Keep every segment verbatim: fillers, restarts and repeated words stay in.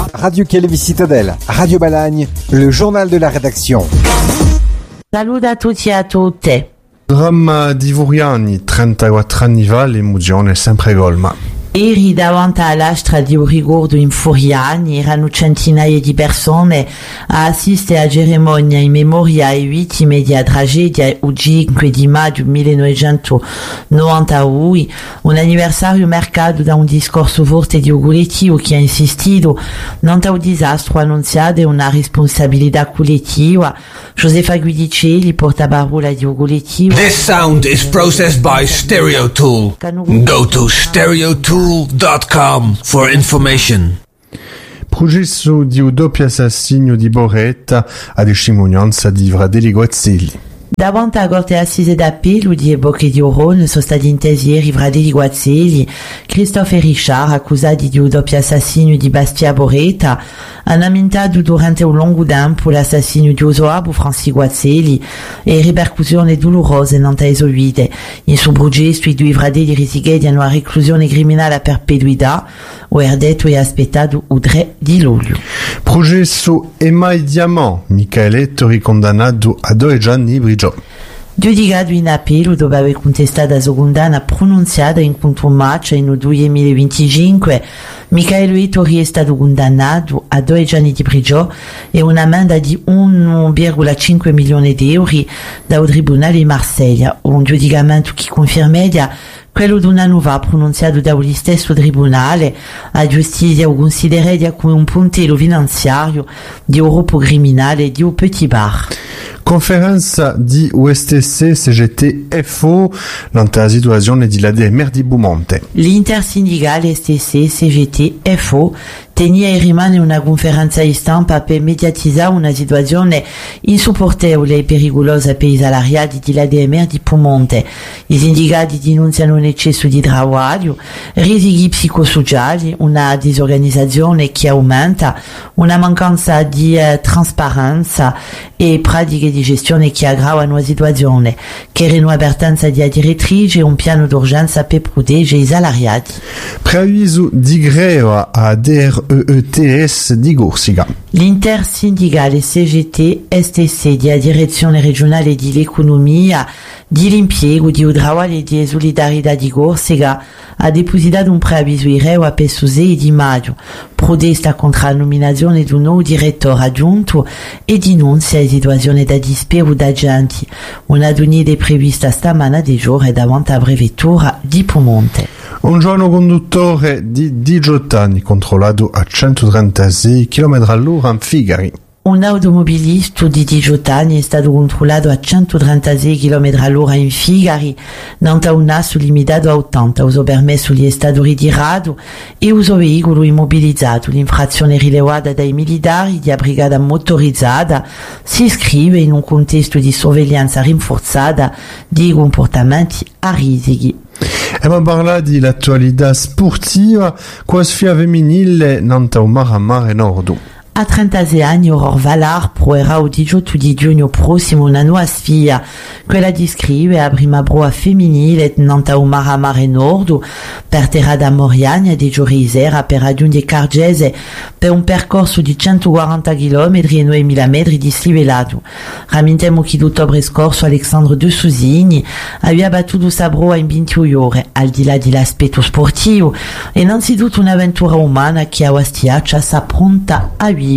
Radio Chielevi Citadelle, Radio Balagne, le journal de la rédaction. Salut a tutti e a tutte. Dramma di Vuriani, trentaquattro anni fa, l'emozione è sempre colma. Ieri davanti all'astra di un ricordo in Furiani erano centinaia di persone a assistere a cerimonia in memoria ai vittime della tragedia il cinque di maggio millenovecentonovantadue, un anniversario marcato da un discorso forte di collettivo che ha insistito non un disastro annunziato e una responsabilità collettiva. Josefa Guidicelli, portaparola di un collettivo. This sound is processed by Stereotool. Go to stereotool dot com for information. Processo di un doppio assassinio di Boretta a testimonianza di Fratelli Guazzelli. Davanti alla Corte Assise d'Appello di Bocche di Oron sono stati intesi ieri Fratelli Guazzelli, Christophe e Richard, accusati di un doppio assassinio di Bastia Boretta, hanno lamentato durante un lungo tempo l'assassinio di Osoabu Francis Guazzelli e ripercussioni dolorose non eseguite. In suo processo i due fratelli rischiano una reclusione criminale a perpetuità, o è detto e aspettato il tre di luglio. Processo Emai Diamant, Michele Ettori condannato a due anni di prigione. Giudicato in appello dopo aver contestato la sua condanna pronunziata in contro un match nel duemilaventicinque, Michele Ettori è stato condannato a due anni di prigione e un'ammenda di uno virgola cinque milioni di euro dal Tribunale di Marsiglia, un giudicamento che conferma quello di una nuova pronunziato dallo stesso tribunale. La giustizia lo considera come un puntello finanziario di un gruppo criminale di un petit bar. Conferenza di U S T C C G T F O nella situazione di la D M R di Bumonte. L'intersindicale S T C C G T F O tenia e rimane una conferenza di stampa per mediatizzare una situazione insopportabile e pericolosa per i salariati della D M R di Piemonte. I sindacati denunciano un eccesso di lavoro, rischi psicosociali, una disorganizzazione che aumenta, una mancanza di eh, trasparenza e pratiche di gestione che aggravano la situazione, che rendono avvertenza di direttrice e un piano d'urgenza per proteggere i salariati. Preavviso di greva a D R E E T S di Corsica. L'intersindicale C G T S T C della Direzione Regionale di l'Economia, di l'Impiego, di Lavoro e di Solidarietà di Corsica ha depositato un preavviso in regola per il sei di maggio, protesta contro la nominazione di un nuovo direttore aggiunto e denunzia la situazione da dispero da agenti. Una riunione prevista stamana di giorno davanti alla prefettura di Piemonte. Un giorno conduttore di diciotto anni controllato a centotrentasei chilometri all'ora in Figari. Un automobilista di diciotto anni è stato controllato a centotrentasei chilometri all'ora in Figari, non ha un asso limitato a ottanta, uso permesso gli è stato ritirato e uso veicolo immobilizzato. L'infrazione rilevata dai militari della brigata motorizzata si iscrive in un contesto di sorveglianza rinforzata di comportamenti a rischi. E ma parla di l'attualità sportiva, quasi fia femminile nanta un mar a mare nordo. A trentasei anni Aurore Valar proverà il diciotto di giugno prossimo una nuova sfida, quella di iscrivere a prima prova femminile nanta un mar a mare nordo per terra da Moriania di giorni sera per raggiungere Cargese per un percorso di centoquaranta chilometri e novemila metri di slivelato. Rammentiamo che d'ottobre scorso Alexandre De Susini aveva battuto sa prova in ventidue ore, al di là dell'aspetto sportivo, e innanzitutto un'avventura umana che a Wastiaccia sa pronta a vive.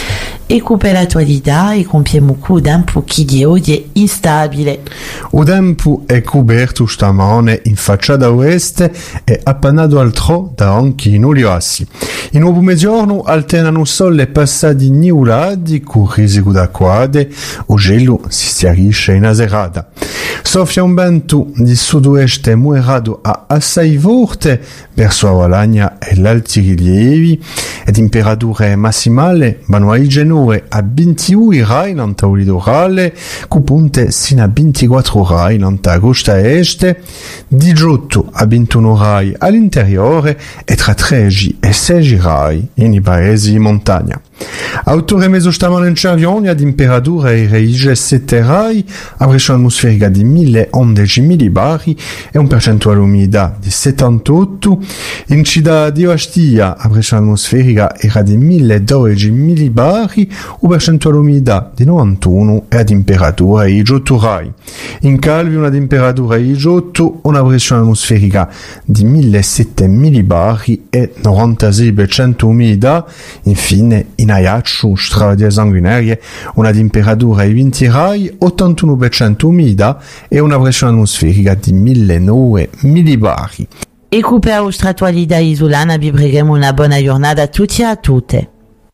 E per l'attualità e compiamo un tempo che di oggi è instabile. Il tempo è coperto stamane in facciata oeste e appannato altro da anche in oliassi. In un mezzogiorno alternano sole passati nuvolati con risico d'acquade, o gelo si stiarisce in aserata. Soffia un vento di sud-oeste moderato a assai forte verso la Valagna e l'alti rilievi, e temperature massimali vanno ai genori a ventidue rai nanta o litorale, con punte sino a ventiquattro rai nanta costa est, diciotto a ventuno rai all'interiore e tra tredici e sei rai in i paesi di montagna. Autore meso stamane in Cervione a temperatura e reige sette rai, a pressione atmosferica di mille undici millibari e un percentuale umidità di settantotto. In città di Ostia a pressione atmosferica atmosferica era di milledodici millibari, u percentuale umidità di novantuno e a temperatura di diciotto gradi. In Calvi una temperatura di diciotto, una pressione atmosferica di millesettecento millibari e novantasei per cento umidità. Infine, in Ajaccio, strada di sanguinarie, una temperatura di venti gradi, ottantuno per cento umidità e una pressione atmosferica di millenovecento millibari. E per la stratualità isolana vi preghiamo una buona giornata a tutti e a tutte.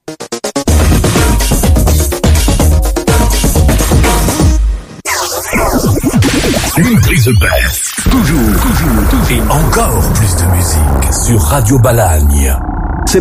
Une prise best. Toujours, toujours, toujours. Et encore plus de musique sur Radio Balagne.